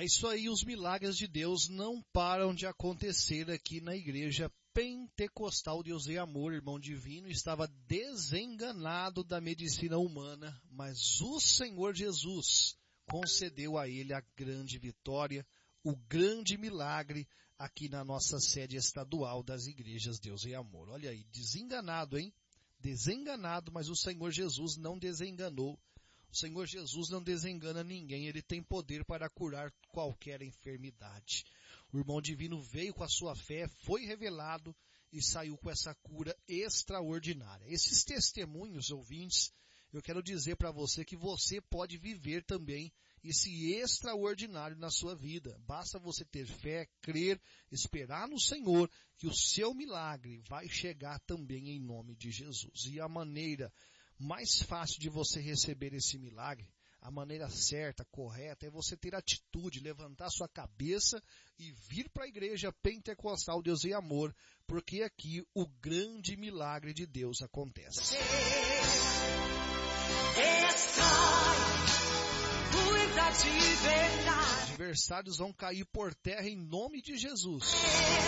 É isso aí, os milagres de Deus não param de acontecer aqui na Igreja Pentecostal Deus e Amor. Irmão Divino estava desenganado da medicina humana, mas o Senhor Jesus concedeu a ele a grande vitória, o grande milagre aqui na nossa sede estadual das Igrejas Deus e Amor. Olha aí, desenganado, hein? Desenganado, mas o Senhor Jesus não desenganou. O Senhor Jesus não desengana ninguém, Ele tem poder para curar qualquer enfermidade. O irmão divino veio com a sua fé, foi revelado e saiu com essa cura extraordinária. Esses testemunhos, ouvintes, eu quero dizer para você que você pode viver também esse extraordinário na sua vida. Basta você ter fé, crer, esperar no Senhor, que o seu milagre vai chegar também em nome de Jesus. E a maneira mais fácil de você receber esse milagre, a maneira certa, correta, é você ter atitude, levantar sua cabeça e vir para a Igreja Pentecostal Deus e Amor, porque aqui o grande milagre de Deus acontece. Adversários vão cair por terra em nome de Jesus.